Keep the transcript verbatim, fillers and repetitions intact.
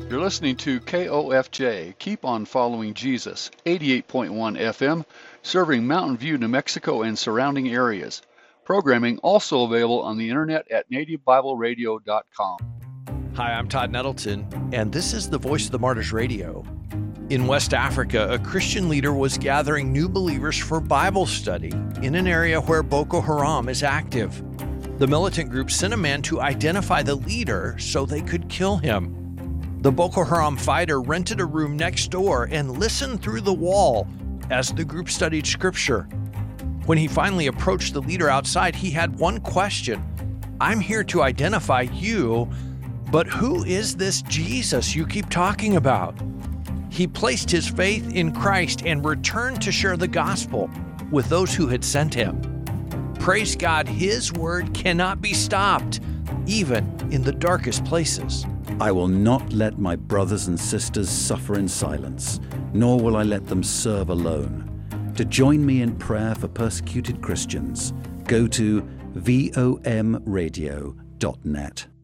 You're listening to K O F J, Keep on Following Jesus, eighty-eight point one F M, serving Mountain View, New Mexico and surrounding areas. Programming also available on the internet at native bible radio dot com. Hi, I'm Todd Nettleton, and this is the Voice of the Martyrs Radio. In West Africa, a Christian leader was gathering new believers for Bible study in an area where Boko Haram is active. The militant group sent a man to identify the leader so they could kill him. The Boko Haram fighter rented a room next door and listened through the wall as the group studied scripture. When he finally approached the leader outside, he had one question. I'm here to identify you, but who is this Jesus you keep talking about? He placed his faith in Christ and returned to share the gospel with those who had sent him. Praise God, his word cannot be stopped, even in the darkest places. I will not let my brothers and sisters suffer in silence, nor will I let them serve alone. To join me in prayer for persecuted Christians, go to V O M radio dot net.